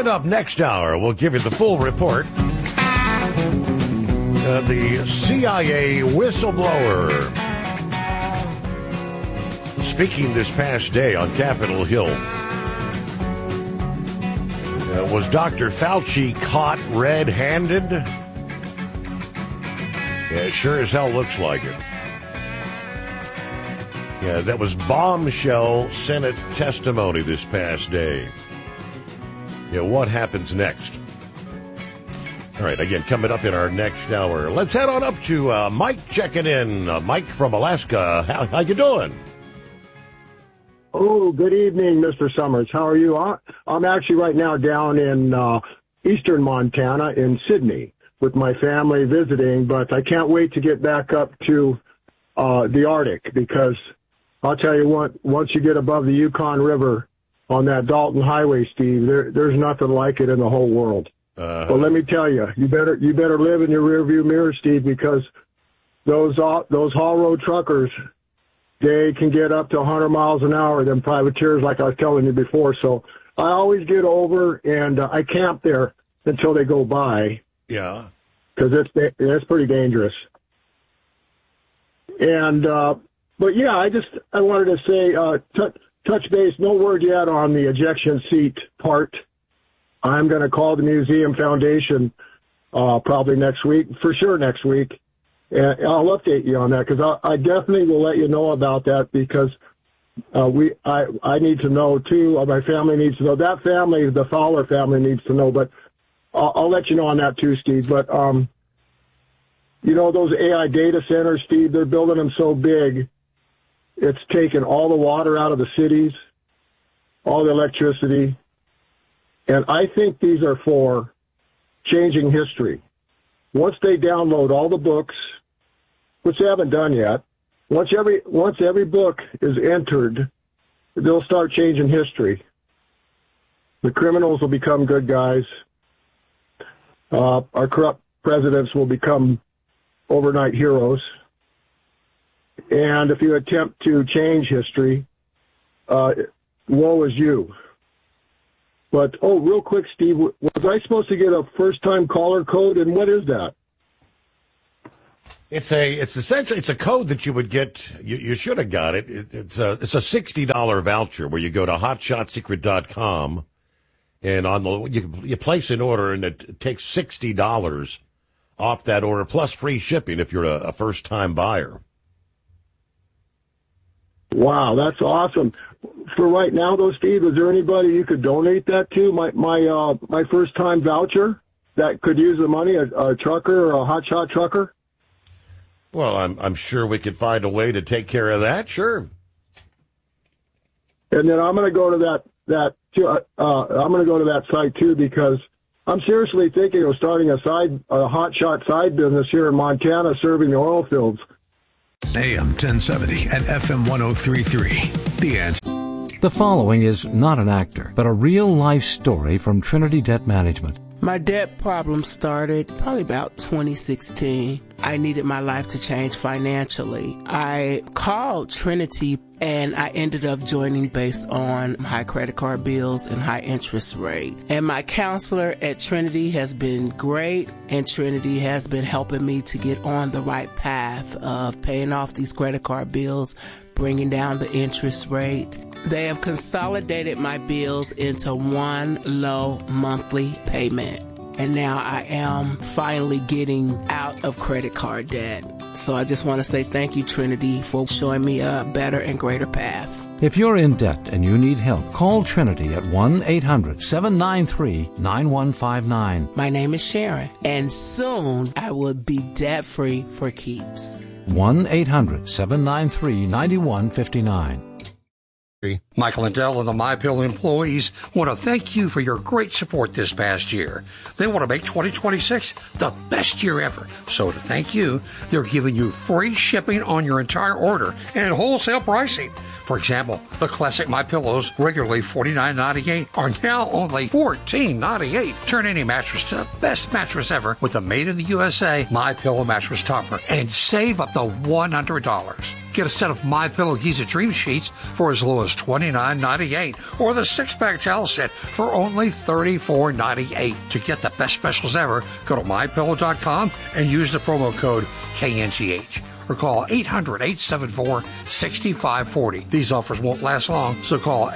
Coming up next hour, we'll give you the full report. The CIA whistleblower speaking this past day on Capitol Hill. Was Dr. Fauci caught red-handed? Yeah, sure as hell looks like it. Yeah, that was bombshell Senate testimony this past day. Yeah, what happens next? All right, again, coming up in our next hour. Let's head on up to Mike checking in. Mike from Alaska. How you doing? Oh, good evening, Mr. Summers. How are you? I'm actually right now down in eastern Montana in Sydney with my family visiting, but I can't wait to get back up to the Arctic because I'll tell you what, once you get above the Yukon River on that Dalton Highway, Steve, there's nothing like it in the whole world. But let me tell you, you better live in your rearview mirror, Steve, because those haul road truckers, they can get up to 100 miles an hour, them privateers, like I was telling you before. So I always get over, and I camp there until they go by. Yeah. Because it's pretty dangerous. And, but yeah, I wanted to say, touch base, no word yet on the ejection seat part. I'm going to call the Museum Foundation probably next week, for sure next week. And I'll update you on that because I definitely will let you know about that because I need to know too. My family needs to know. That family, the Fowler family, needs to know. But I'll let you know on that too, Steve. But you know those AI data centers, Steve? They're building them so big, it's taken all the water out of the cities, all the electricity, and I think these are for changing history. Once they download all the books, which they haven't done yet, once every book is entered, they'll start changing history. The criminals will become good guys. Our corrupt presidents will become overnight heroes. And if you attempt to change history, woe is you. But, real quick, Steve, was I supposed to get a first-time caller code, and what is that? It's essentially a code that you would get. You should have got it. It's a $60 voucher where you go to hotshotsecret.com and you place an order and it takes $60 off that order plus free shipping if you're a first-time buyer. Wow, that's awesome. For right now, though, Steve, is there anybody you could donate that to? My first-time voucher that could use the money, a trucker or a hotshot trucker? Well, I'm sure we could find a way to take care of that. Sure. And then I'm going to go to I'm going to go to that site too because I'm seriously thinking of starting a hotshot side business here in Montana, serving the oil fields. AM 1070 and FM 103.3. The Answer. The following is not an actor, but a real-life story from Trinity Debt Management. My debt problem started probably about 2016. I needed my life to change financially. I called Trinity and I ended up joining based on high credit card bills and high interest rate. And my counselor at Trinity has been great, and Trinity has been helping me to get on the right path of paying off these credit card bills, bringing down the interest rate. They have consolidated my bills into one low monthly payment. And now I am finally getting out of credit card debt. So I just want to say thank you, Trinity, for showing me a better and greater path. If you're in debt and you need help, call Trinity at 1-800-793-9159. My name is Sharon, and soon I will be debt-free for keeps. 1-800-793-9159. Michael and Dell and the MyPillow employees want to thank you for your great support this past year. They want to make 2026 the best year ever. So to thank you, they're giving you free shipping on your entire order and wholesale pricing. For example, the classic MyPillows, regularly $49.98, are now only $14.98. Turn any mattress to the best mattress ever with the made in the USA MyPillow mattress topper and save up to $100. Get a set of MyPillow Giza Dream Sheets for as low as $29.98, or the 6-pack towel set for only $34.98. To get the best specials ever, go to MyPillow.com and use the promo code KNTH. Or call 800-874-6540. These offers won't last long, so call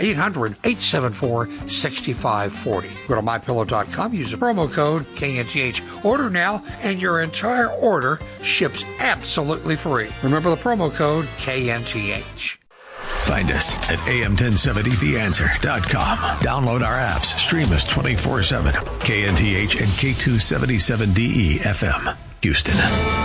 800-874-6540. Go to MyPillow.com, use the promo code KNTH. Order now, and your entire order ships absolutely free. Remember the promo code KNTH. Find us at am1070theanswer.com. Download our apps. Stream us 24/7. KNTH and K277DE FM, Houston.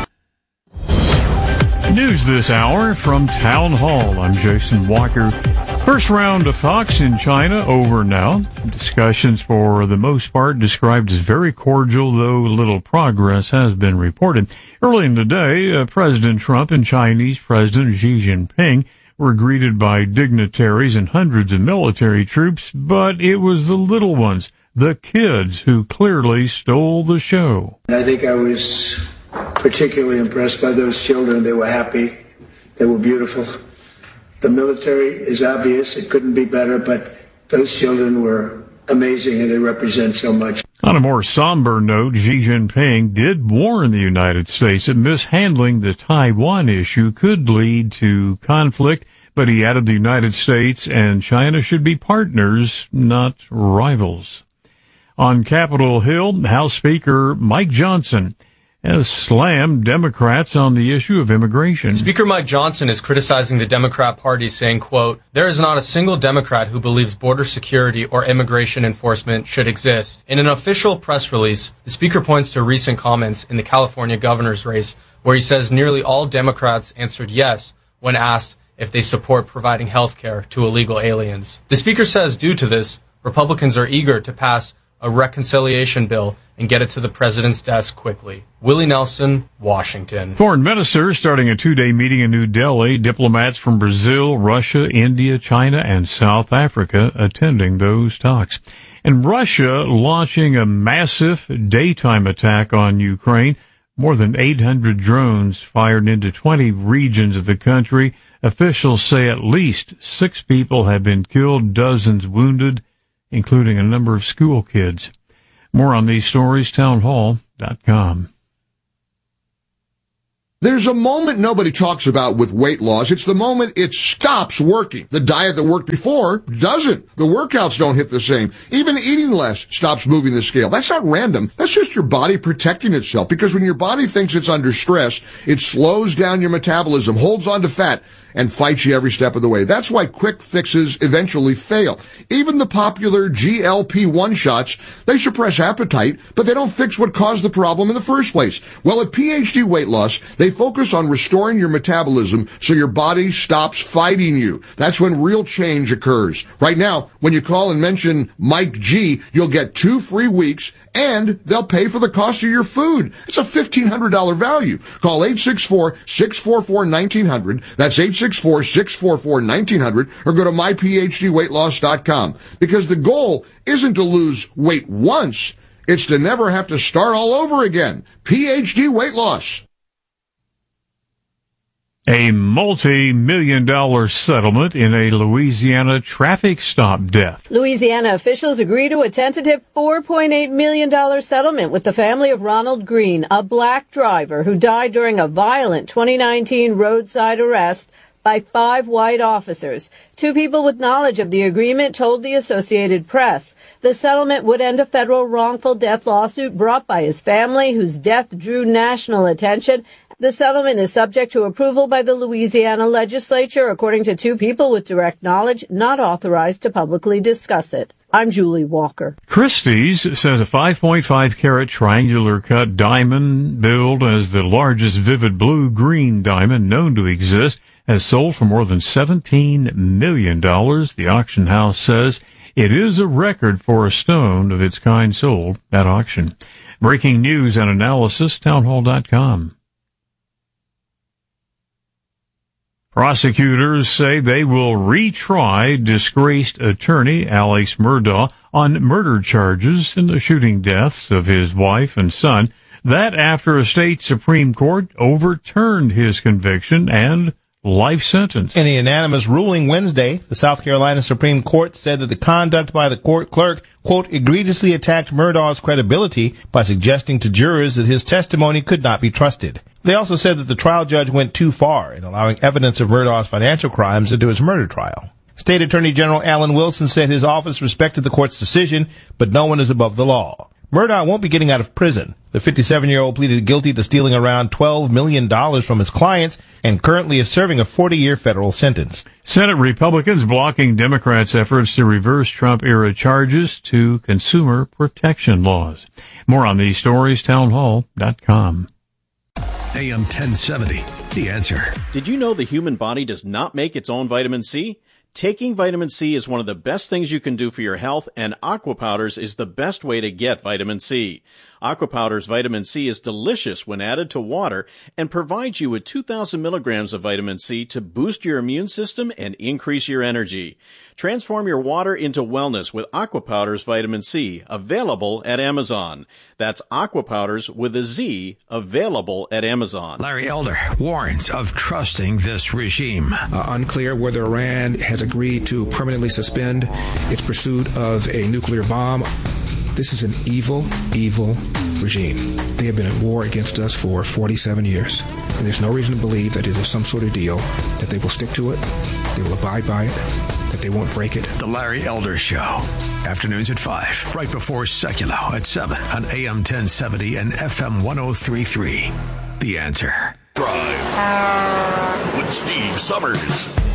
News this hour from Town Hall. I'm Jason Walker. First round of talks in China over now. Discussions for the most part described as very cordial, though little progress has been reported. Early in the day, President Trump and Chinese President Xi Jinping were greeted by dignitaries and hundreds of military troops, but it was the little ones, the kids, who clearly stole the show. I think I was particularly impressed by those children. They were happy. They were beautiful. The military is obvious. It couldn't be better, but those children were amazing, and they represent so much. On a more somber note, Xi Jinping did warn the United States that mishandling the Taiwan issue could lead to conflict, but he added the United States and China should be partners, not rivals. On Capitol Hill, House Speaker Mike Johnson has slammed Democrats on the issue of immigration. Speaker Mike Johnson is criticizing the Democrat Party, saying, quote, "There is not a single Democrat who believes border security or immigration enforcement should exist." In an official press release, the speaker points to recent comments in the California governor's race, where he says nearly all Democrats answered yes when asked if they support providing health care to illegal aliens. The speaker says due to this, Republicans are eager to pass a reconciliation bill and get it to the president's desk quickly. Willie Nelson, Washington. Foreign ministers starting a 2-day meeting in New Delhi. Diplomats from Brazil, Russia, India, China, and South Africa attending those talks. And Russia launching a massive daytime attack on Ukraine. More than 800 drones fired into 20 regions of the country. Officials say at least 6 people have been killed, dozens wounded, including a number of school kids. More on these stories, townhall.com. There's a moment nobody talks about with weight loss. It's the moment it stops working. The diet that worked before doesn't. The workouts don't hit the same. Even eating less stops moving the scale. That's not random. That's just your body protecting itself. Because when your body thinks it's under stress, it slows down your metabolism, holds on to fat, and fights you every step of the way. That's why quick fixes eventually fail. Even the popular GLP-1 shots, they suppress appetite, but they don't fix what caused the problem in the first place. Well, at PhD Weight Loss, they focus on restoring your metabolism so your body stops fighting you. That's when real change occurs. Right now, when you call and mention Mike G, you'll get 2 free weeks, and they'll pay for the cost of your food. It's a $1,500 value. Call 864-644-1900. That's 864-644-1900, or go to myphdweightloss.com. Because the goal isn't to lose weight once, it's to never have to start all over again. PhD Weight Loss. A multi-million-dollar settlement in a Louisiana traffic stop death. Louisiana officials agree to a tentative $4.8 million settlement with the family of Ronald Green, a black driver who died during a violent 2019 roadside arrest by 5 white officers. 2 people with knowledge of the agreement told the Associated Press. The settlement would end a federal wrongful death lawsuit brought by his family, whose death drew national attention. The settlement is subject to approval by the Louisiana legislature, according to 2 people with direct knowledge, not authorized to publicly discuss it. I'm Julie Walker. Christie's says a 5.5-carat triangular cut diamond, billed as the largest vivid blue-green diamond known to exist, has sold for more than $17 million. The auction house says it is a record for a stone of its kind sold at auction. Breaking news and analysis, townhall.com. Prosecutors say they will retry disgraced attorney Alex Murdaugh on murder charges in the shooting deaths of his wife and son. That after a state Supreme Court overturned his conviction and life sentence. In a unanimous ruling Wednesday, the South Carolina Supreme Court said that the conduct by the court clerk, quote, egregiously attacked Murdaugh's credibility by suggesting to jurors that his testimony could not be trusted. They also said that the trial judge went too far in allowing evidence of Murdaugh's financial crimes into his murder trial. State Attorney General Alan Wilson said his office respected the court's decision, but no one is above the law. Murdaugh won't be getting out of prison. The 57-year-old pleaded guilty to stealing around $12 million from his clients and currently is serving a 40-year federal sentence. Senate Republicans blocking Democrats' efforts to reverse Trump-era charges to consumer protection laws. More on these stories, townhall.com. AM 1070, The Answer. Did you know the human body does not make its own vitamin C? Taking vitamin C is one of the best things you can do for your health, and Aqua Powders is the best way to get vitamin C. Aqua Powders vitamin C is delicious when added to water and provides you with 2,000 milligrams of vitamin C to boost your immune system and increase your energy. Transform your water into wellness with Aqua Powders vitamin C, available at Amazon. That's Aqua Powders with a Z, available at Amazon. Larry Elder warns of trusting this regime. Unclear whether Iran has agreed to permanently suspend its pursuit of a nuclear bomb. This is an evil, evil regime. They have been at war against us for 47 years. And there's no reason to believe that it is some sort of deal, that they will stick to it, they will abide by it, that they won't break it. The Larry Elder Show. Afternoons at 5, right before Secular at 7 on AM 1070 and FM 103.3. The Answer. Drive with Steve Summers.